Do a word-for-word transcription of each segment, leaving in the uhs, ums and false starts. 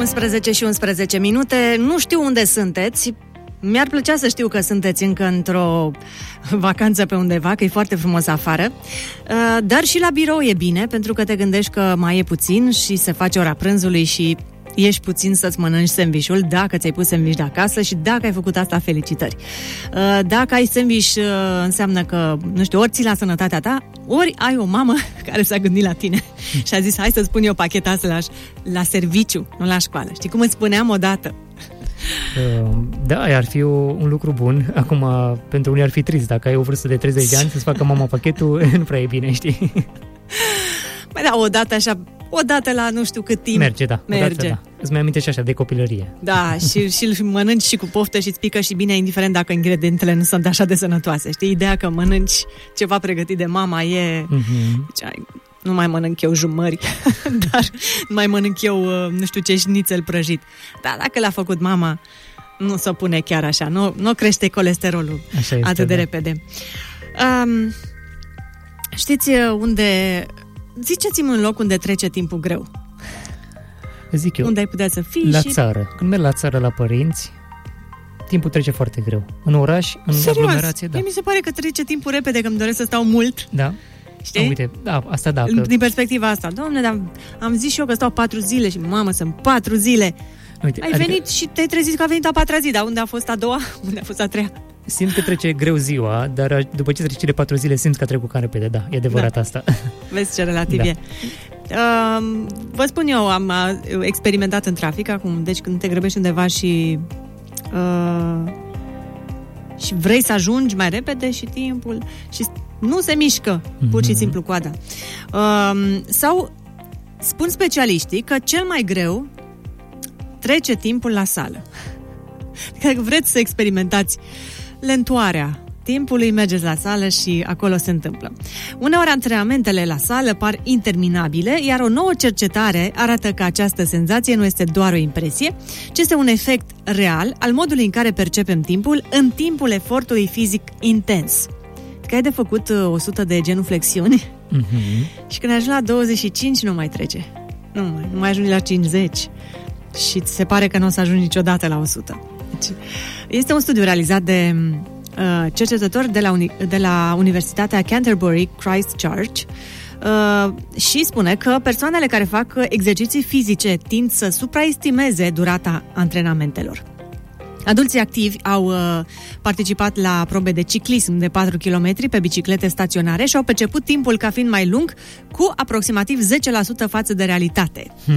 unsprezece și unsprezece minute. Nu știu unde sunteți. Mi-ar plăcea să știu că sunteți încă într-o vacanță pe undeva, că e foarte frumos afară. Dar și la birou e bine, pentru că te gândești că mai e puțin și se face ora prânzului și ieși puțin să-ți mănânci sandwich-ul, dacă ți-ai pus sandwich de acasă și dacă ai făcut asta, felicitări. Dacă ai sandwich, înseamnă că, nu știu, ori ții la sănătatea ta, ori ai o mamă care s-a gândit la tine și a zis, hai să-ți pun eu pacheta asta la, la serviciu, nu la școală. Știi cum îți spuneam odată? Da, ar fi o, un lucru bun. Acum, pentru unii ar fi trist. Dacă ai o vârstă de treizeci de ani, să-ți facă mama pachetul, nu prea e bine, știi? Mai da, odată așa, odată la nu știu cât timp. Merge, da. Merge. Odată, da. Îți mai amintești așa de copilărie. Da, și, și mănânci și cu poftă și îți pică și bine, indiferent dacă ingredientele nu sunt așa de sănătoase. Știi, ideea că mănânci ceva pregătit de mama e... Mm-hmm. Nu mai mănânc eu jumări, dar nu mai mănânc eu, nu știu ce, șnițel prăjit. Dar dacă l-a făcut mama, nu se pune chiar așa, nu, nu crește colesterolul așa este, atât de da. repede. Um, știți unde... Ziceți-mi un loc unde trece timpul greu. Zic eu, unde ai putea să fii la și... țară. Când merg la țară la părinți, timpul trece foarte greu. În oraș, în Serios? aglomerație, da. Mie mi se pare că trece timpul repede, că îmi doresc să stau mult. Da. Știi? Da, uite, da, asta da. Că... Din perspectiva asta, doamne, dar am zis și eu că stau patru zile și mamă, sunt patru zile. Uite, ai adică... venit și te-ai trezit că a venit a patra zi, dar unde a fost a doua? Unde a fost a treia? Simt că trece greu ziua, dar după ce trece cele patru zile, simți că a trecut ca repede, da, e adevărat da. asta. Vezi ce relativ da. e. Uh, vă spun eu, am uh, experimentat în trafic acum, deci când te grăbești undeva și uh, și vrei să ajungi mai repede și timpul și nu se mișcă, mm-hmm. pur și simplu coada. Uh, sau spun specialiștii că cel mai greu trece timpul la sală. Dacă vreți să experimentați lentoarea timpului, mergeți la sală și acolo se întâmplă. Uneori antrenamentele la sală par interminabile, iar o nouă cercetare arată că această senzație nu este doar o impresie, ci este un efect real al modului în care percepem timpul în timpul efortului fizic intens. Că ai de făcut o sută de genuflexiuni mm-hmm. și când ajungi la douăzeci și cinci nu mai trece. Nu mai, nu mai ajungi la cincizeci și ți se pare că nu o să ajungi niciodată la o sută. Deci, este un studiu realizat de uh, cercetători de la, uni- de la Universitatea Canterbury Christchurch uh, și spune că persoanele care fac exerciții fizice tind să supraestimeze durata antrenamentelor. Adulții activi au uh, participat la probe de ciclism de patru kilometri pe biciclete staționare și au perceput timpul ca fiind mai lung cu aproximativ zece la sută față de realitate. Hmm.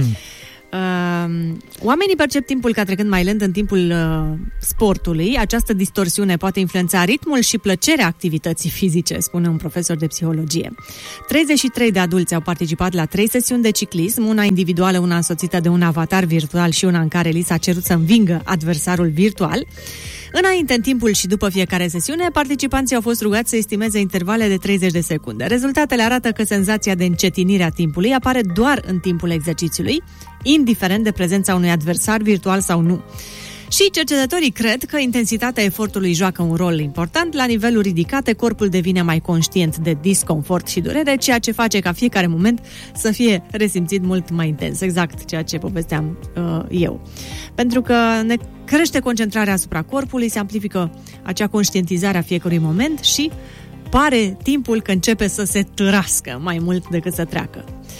Uh, oamenii percep timpul ca trecând mai lent în timpul uh, sportului. Această distorsiune poate influența ritmul și plăcerea activității fizice, spune un profesor de psihologie. treizeci și trei de adulți au participat la trei sesiuni de ciclism, una individuală, una însoțită de un avatar virtual și una în care li s-a cerut să învingă adversarul virtual. Înainte, în timpul și după fiecare sesiune, participanții au fost rugați să estimeze intervale de treizeci de secunde. Rezultatele arată că senzația de încetinire a timpului apare doar în timpul exercițiului, indiferent de prezența unui adversar virtual sau nu. Și cercetătorii cred că intensitatea efortului joacă un rol important. La niveluri ridicate, corpul devine mai conștient de disconfort și durere, ceea ce face ca fiecare moment să fie resimțit mult mai intens. Exact ceea ce povesteam uh, eu. Pentru că ne crește concentrarea asupra corpului, se amplifică acea conștientizare a fiecărui moment și pare timpul că începe să se târască mai mult decât să treacă.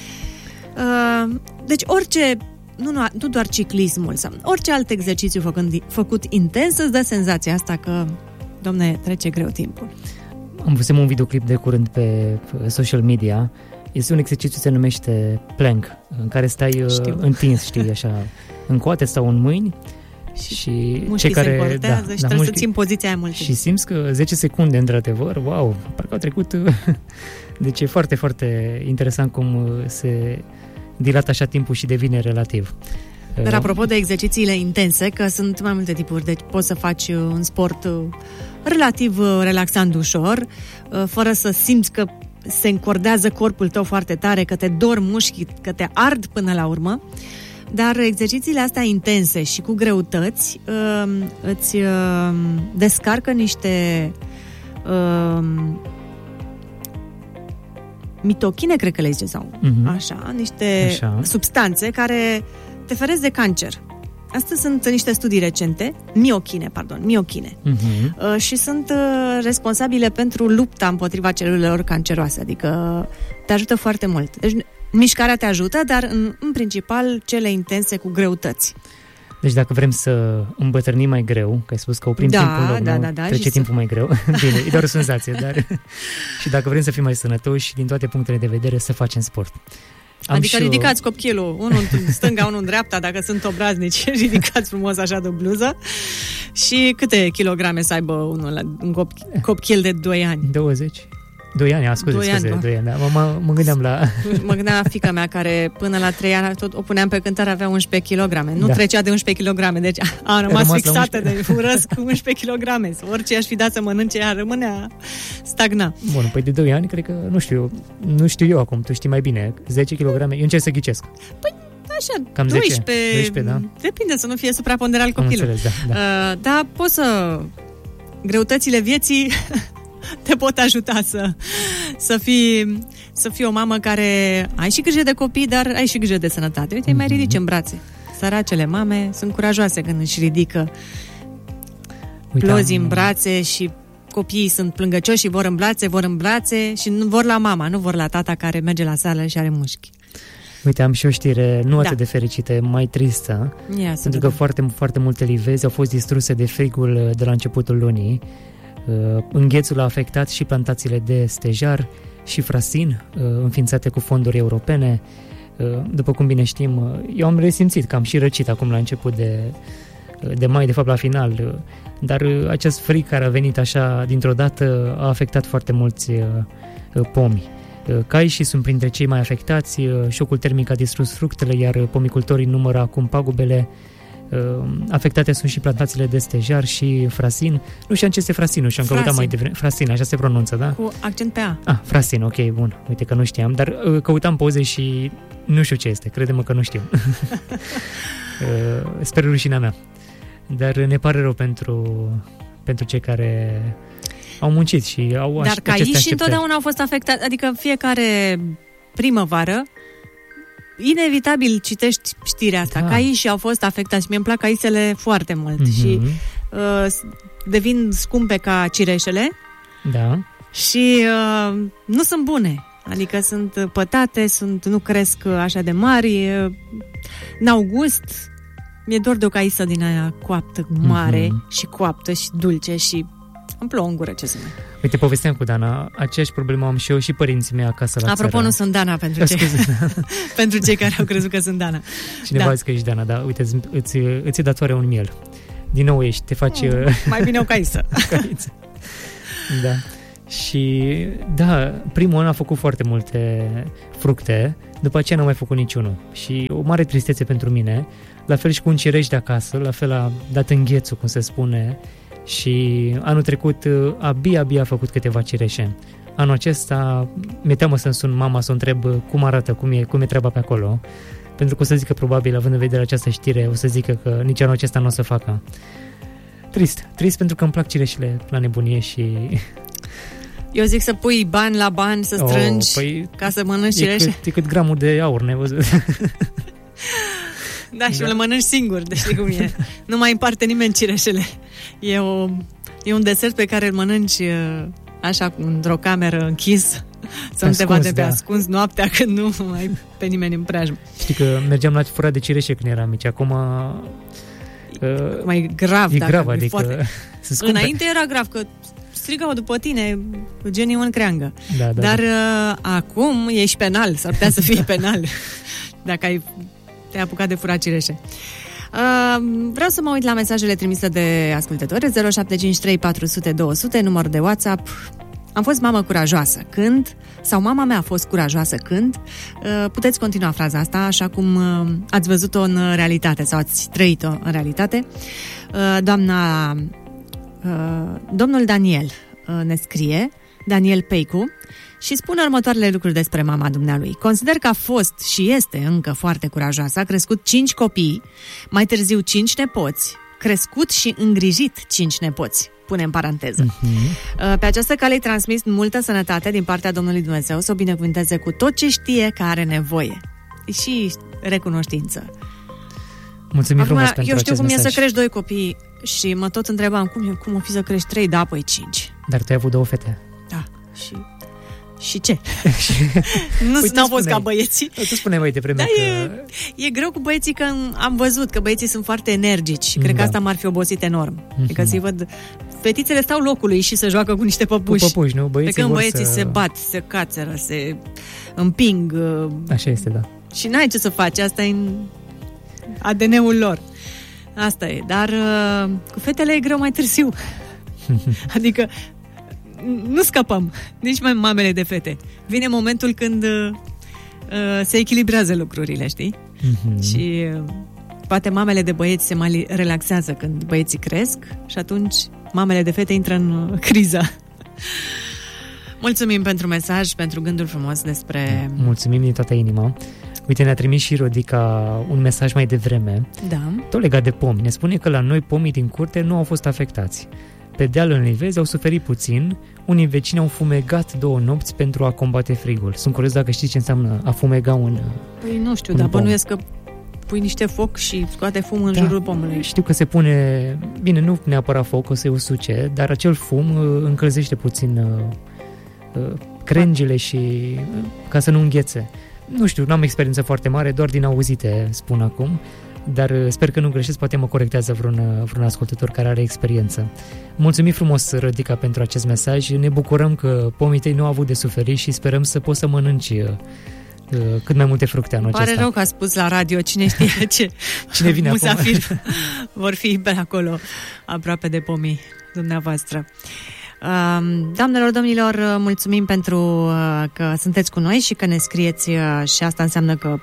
Uh, deci orice Nu, nu, nu doar ciclismul, sau orice alt exercițiu făcând, făcut intens îți dă senzația asta că, domne, trece greu timpul. Am văzut un videoclip de curând pe social media. Este un exercițiu, se numește plank, în care stai Știu. întins, știi, așa, în coate sau în mâini. Și, și mușchii care, se încordează da, și da, trebuie mușchii, să ții în poziția aia mult. Și simți că zece secunde, într-adevăr, wow, parcă au trecut. Deci e foarte, foarte interesant cum se dilată așa timpul și devine relativ. Dar apropo de exercițiile intense, că sunt mai multe tipuri, deci poți să faci un sport relativ relaxant, ușor, fără să simți că se încordează corpul tău foarte tare, că te dor mușchii, că te ard până la urmă. Dar exercițiile astea intense și cu greutăți îți descarcă niște mitochine, cred că le zice, sau uh-huh. așa, niște așa. substanțe care te ferezi de cancer. Astea sunt niște studii recente, miochine, pardon, miochine. Uh-huh. Uh, și sunt uh, responsabile pentru lupta împotriva celulelor canceroase, adică te ajută foarte mult. Deci mișcarea te ajută, dar în, în principal cele intense cu greutăți. Deci dacă vrem să îmbătrânim mai greu, că ai spus că oprim da, timpul în loc, da, nu? da, da, trece timpul să... mai greu. Bine, e doar o senzație, dar și dacă vrem să fim mai sănătoși, din toate punctele de vedere, să facem sport. Am adică și ridicați copchilul, unul în stânga, unul în dreapta, dacă sunt obraznici, ridicați frumos așa de bluză. Și câte kilograme să aibă unul la un cop- copchil de doi ani? douăzeci. doi ani, scuze, doi scuze, ani, doi ani. Da. Mă, mă gândeam la... Mă gândeam la fiica mea care până la trei ani tot o puneam pe cântare, avea unsprezece kilograme. Nu da. Trecea de unsprezece kilograme, deci a, a rămas, rămas fixată de urăsc unsprezece kilograme. Orice aș fi dat să mănânce, ea rămânea stagna. Bun, păi de doi ani, cred că, nu știu, nu știu eu acum, tu știi mai bine, zece kilograme, eu încerc să ghicesc. Păi, așa, cam doisprezece, doisprezece, da? Depinde să nu fie supraponderal copilul. Am înțeles, da, da. Uh, dar poți să... Greutățile vieții... te pot ajuta să, să, fii, să fii o mamă care ai și grijă de copii, dar ai și grijă de sănătate. Uite, mm-hmm. mai ridici în brațe. Săracele mame sunt curajoase când își ridică plozi în brațe și copiii sunt plângăcioși și vor în brațe, vor în brațe și nu vor la mama, nu vor la tata care merge la sală și are mușchi. Uite, am și o știre nu da. atât de fericită, mai tristă, Ia, pentru că foarte, foarte multe livezi au fost distruse de frigul de la începutul lunii. Înghețul a afectat și plantațiile de stejar și frasin, înființate cu fonduri europene. După cum bine știm, eu am resimțit că am și răcit acum la început de, de mai, de fapt la final, dar acest frig care a venit așa dintr-o dată a afectat foarte mulți pomi. Caișii sunt printre cei mai afectați, șocul termic a distrus fructele, iar pomicultorii numără acum pagubele. Afectate sunt și plantațiile de stejar și frasin. Nu știam ce este frasinul și am frasin. Căutat mai devreme. Frasin, așa se pronunță, da? Cu accent pe A. Ah, frasin, ok, bun. Uite că nu știam, dar căutam poze și nu știu ce este. Crede-mă că nu știu. Sper rușinea mea. Dar ne pare rău pentru, pentru cei care au muncit și au Dar caișii întotdeauna au fost afectați, adică fiecare primăvară inevitabil citești știrea asta. Da. Caișii au fost afectați. Mie îmi plac caisele foarte mult mm-hmm. și uh, devin scumpe ca cireșele. Da. Și uh, nu sunt bune. Adică sunt pătate, sunt, nu cresc așa de mari. N-au gust. Mi-e dor de o caisă din aia coaptă, mare mm-hmm. și coaptă și dulce și îmi plouă în gură, ce să mai... Uite, povesteam cu Dana, aceeași problemă am și eu și părinții mei acasă la Apropo, țară. nu sunt Dana pentru cei, pentru cei care au crezut că sunt Dana. Cineva da. a zis că ești Dana, dar uite, îți, îți e datoare un miel. Din nou ești, te faci... Mm, mai bine o caisă. caisă. Da. Și, da, primul an a făcut foarte multe fructe, după aceea n-am mai făcut niciunul. Și o mare tristețe pentru mine, la fel și cu un cireș de acasă, la fel a dat înghețul, cum se spune, și anul trecut abia, abia a făcut câteva cireșe. Anul acesta mi-e teamă să-mi sun mama să o întreb cum arată, cum e, cum e treaba pe acolo, pentru că o să zică probabil, având în vedere această știre, o să zică că nici anul acesta nu o să facă. Trist, trist pentru că îmi plac cireșele la nebunie și... Eu zic să pui bani la bani, să strângi, oh, păi ca să mănânci cireșe. E cât, e cât gramul de aur, ne-ai văzut? Da, și da. Le mănânci singur, deci știi cum e. Nu mai împarte nimeni cireșele. E, o, e un desert pe care îl mănânci așa, într-o cameră închis, să nu te vadă pe da. ascuns noaptea când nu mai pe nimeni în preajmă. Știi că mergeam la furat de cireșe când eram mici, acum... Uh, mai grav, e dacă grav, adică înainte era grav, că strigau după tine genii în creangă. Da, da, Dar da. Uh, acum ești penal, s-ar putea să fii penal dacă ai te-ai apucat de furat cireșe. Uh, vreau să mă uit la mesajele trimise de ascultători. Zero șapte cinci trei patru zero zero doi zero zero, număr de WhatsApp. Am fost mamă curajoasă când, sau mama mea a fost curajoasă când. Uh, puteți continua fraza asta așa cum uh, ați văzut-o în realitate sau ați trăit-o în realitate. Uh, doamna uh, domnul Daniel uh, ne scrie, Daniel Peicu, și spune următoarele lucruri despre mama dumnealui. Consider că a fost și este încă foarte curajoasă, a crescut cinci copii, mai târziu cinci nepoți, crescut și îngrijit cinci nepoți, pune în paranteză. Uh-huh. Pe această cale îi transmis multă sănătate din partea Domnului Dumnezeu, să o binecuvânteze cu tot ce știe că are nevoie. Și recunoștință. Mulțumim Acum, frumos pentru eu știu acest cum mesaj. e să crești doi copii și mă tot întrebam cum, e, cum o fi să crești trei, da, păi cinci. Dar tu ai avut două fete. Da, și... Și ce? Nu Uite, n-au fost spuneai. ca băieții. Tu spuneai mai devreme Da, că... e, e greu cu băieții, că am văzut că băieții sunt foarte energici și cred Da. că asta m-ar fi obosit enorm. Mhm. Adică să-i văd... Fetițele stau locului și se joacă cu niște păpuși. Cu păpuși, nu? Pe Băieții când vor băieții să... se bat, se cațără, se împing. uh, Așa este, da. Și n-ai ce să faci, asta e în A D N-ul lor. Asta e, dar uh, cu fetele e greu mai târziu. Adică nu scăpăm, nici mai mamele de fete. Vine momentul când uh, uh, se echilibrează lucrurile, știi? Mhm. Și uh, poate mamele de băieți se mai relaxează când băieții cresc și atunci mamele de fete intră în uh, criză. Mulțumim pentru mesaj, pentru gândul frumos despre... Mulțumim din toată inima. Uite, ne-a trimis și Rodica un mesaj mai devreme, Da. tot legat de pomi. Ne spune că la noi pomii din curte nu au fost afectați. Pe deal în livezi au suferit puțin, unii vecini au fumegat două nopți pentru a combate frigul. Sunt curios dacă știi ce înseamnă a fumega un... Păi nu știu, Un dar pom. bănuiesc că pui niște foc și scoate fum în Da. jurul pomului. Știu că se pune, bine, nu neapărat foc, o să-i usuce, dar acel fum uh, încălzește puțin uh, uh, crengile și uh, ca să nu înghețe. Nu știu, n-am experiență foarte mare, doar din auzite spun acum, dar uh, sper că nu greșesc, poate mă corectează vreun, uh, vreun ascultător care are experiență. Mulțumim frumos, Rodica, pentru acest mesaj. Ne bucurăm că pomii tăi nu au avut de suferit și sperăm să poți să mănânci uh, uh, cât mai multe fructe anul Pare acesta. rău că a spus la radio, cine știe ce Cine vine acum? musafiri vor fi pe acolo, aproape de pomii dumneavoastră. Um, Doamnelor, domnilor, mulțumim pentru uh, că sunteți cu noi și că ne scrieți uh, și asta înseamnă că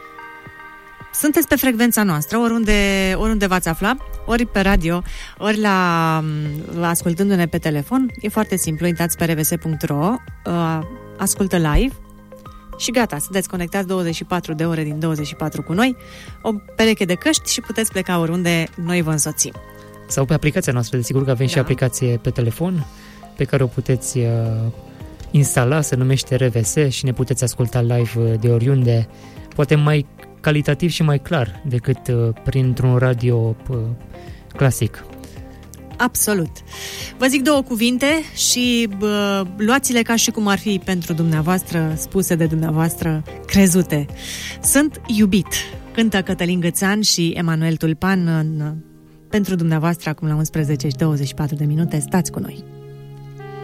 sunteți pe frecvența noastră, oriunde, oriunde v-ați afla, ori pe radio, ori la, um, ascultându-ne pe telefon. E foarte simplu, intrați pe r v s punct r o, uh, ascultă live și gata, sunteți conectați douăzeci și patru de ore din douăzeci și patru cu noi, o pereche de căști și puteți pleca oriunde noi vă însoțim. Sau pe aplicația noastră, desigur că avem Da. și aplicație pe telefon pe care o puteți uh, instala, se numește R V S și ne puteți asculta live uh, de oriunde, poate mai calitativ și mai clar decât uh, printr-un radio uh, clasic. Absolut. Vă zic două cuvinte și bă, luați-le ca și cum ar fi pentru dumneavoastră, spuse de dumneavoastră, crezute. Sunt iubit. Cântă Cătălin Gățan și Emanuel Tulpan în, pentru dumneavoastră acum la unsprezece și douăzeci și patru de minute. Stați cu noi.